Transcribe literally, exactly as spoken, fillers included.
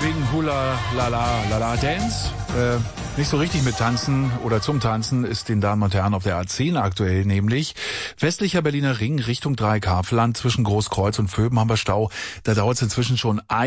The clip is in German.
wegen Hula Lala Lala Dance. Äh, nicht so richtig mit Tanzen oder zum Tanzen ist den Damen und Herren auf der A zehn aktuell, nämlich westlicher Berliner Ring Richtung Dreieckhavelland zwischen Großkreuz und Vöben haben wir Stau. Da dauert es inzwischen schon ein